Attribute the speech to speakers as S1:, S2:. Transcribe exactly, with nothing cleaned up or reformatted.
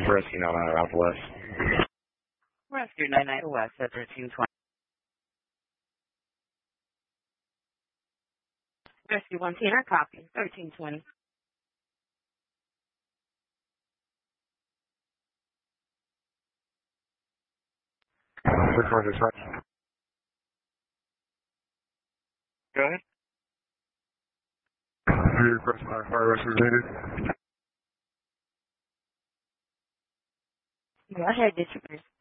S1: Rescue nine nine out west.
S2: Rescue nine nine West at thirteen twenty. Rescue one ten, copy, thirteen twenty.
S1: six one six five. Go ahead. Your request for fire rescue needed.
S2: Go ahead, dispatcher.